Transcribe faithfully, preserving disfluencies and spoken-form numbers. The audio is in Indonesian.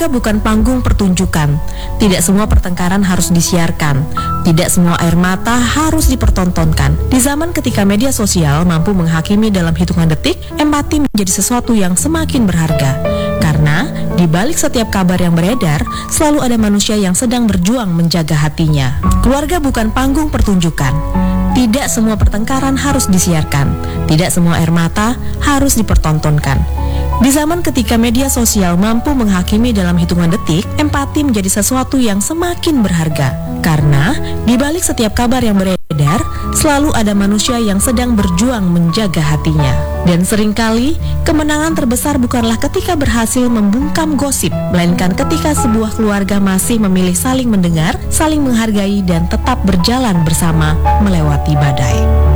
Keluarga bukan panggung pertunjukan. Tidak semua pertengkaran harus disiarkan. Tidak semua air mata harus dipertontonkan. Di zaman ketika media sosial mampu menghakimi dalam hitungan detik, empati menjadi sesuatu yang semakin berharga. Karena di balik setiap kabar yang beredar, selalu ada manusia yang sedang berjuang menjaga hatinya. Keluarga bukan panggung pertunjukan. Tidak semua pertengkaran harus disiarkan. Tidak semua air mata harus dipertontonkan. Di zaman ketika media sosial mampu menghakimi dalam hitungan detik, empati menjadi sesuatu yang semakin berharga. Karena di balik setiap kabar yang beredar, selalu ada manusia yang sedang berjuang menjaga hatinya. Dan seringkali, kemenangan terbesar bukanlah ketika berhasil membungkam gosip, melainkan ketika sebuah keluarga masih memilih saling mendengar, saling menghargai, dan tetap berjalan bersama melewati badai.